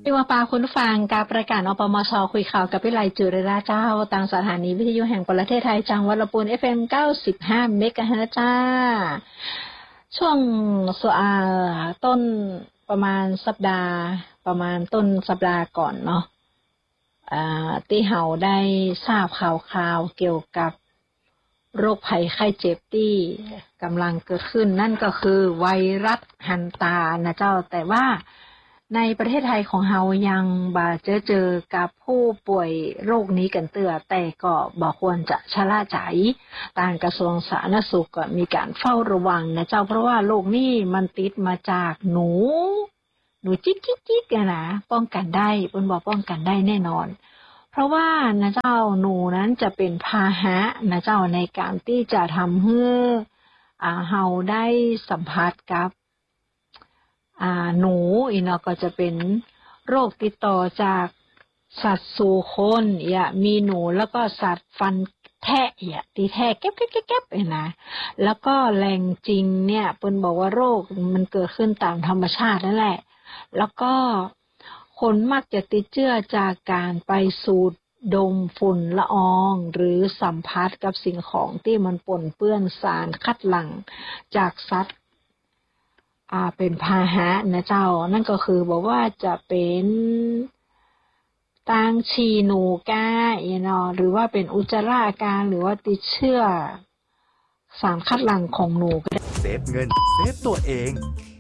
พี่ว่าปาคุณฟังการประกาศอปมชคุยข่าวกับพี่ไลจุเรราเจ้าตามสถานีวิทยุแห่งประเทศไทยจังหวัดลำพูน FM 95เมกะเฮิรตซ์จ้าช่วงสต้นประมาณสัปดาห์ประมาณต้นสัปดาห์ก่อนเนาะที่เฮาได้ทราบข่าวเกี่ยวกับโรคภัยไข้เจ็บที่กำลังเกิดขึ้นนั่นก็คือไวรัสฮันตานะเจ้าแต่ว่าในประเทศไทยของเฮายังบ่เจอกับผู้ป่วยโรคนี้กันเตือแต่ก็บ่ควรจะชะล่าใจทางกระทรวงสาธารณสุขก็มีการเฝ้าระวังนะเจ้าเพราะว่าโรคนี้มันติดมาจากหนูจิ๊กนะป้องกันได้เพิ่นบอกป้องกันได้แน่นอนเพราะว่านะเจ้าหนูนั้นจะเป็นพาหะนะเจ้าในการที่จะทำให้เฮาได้สัมผัสกับหนูอีเนาะก็จะเป็นโรคติดต่อจากสัตว์สู่คนมีหนูแล้วก็สัตว์ฟันแทะตีแทะแก๊บนะแล้วก็แรงจริงเนี่ยเปิ้นบอกว่าโรคมันเกิดขึ้นตามธรรมชาตินั่นแหละแล้วก็คนมักจะติดเชื้อจากการไปสูดดมฝุ่นละอองหรือสัมผัสกับสิ่งของที่มันปนเปื้อนสารคัดหลั่งจากสัตว์เป็นพาหะนะเจ้านั่นก็คือบอกว่าจะเป็นตางฉี่หนูก้าเนาะหรือว่าเป็นอุจจาระอาการหรือว่าติดเชื้อสารคัดหลั่งของหนูก็ได้เซฟเงินเซฟตัวเอง